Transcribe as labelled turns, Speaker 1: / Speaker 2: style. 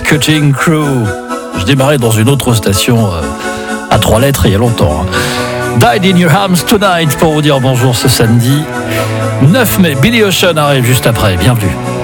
Speaker 1: Cutting Crew. Je démarrais dans une autre station à 3 lettres il y a longtemps. Died in Your Arms Tonight pour vous dire bonjour ce samedi 9 mai. Billy Ocean arrive juste après. Bienvenue.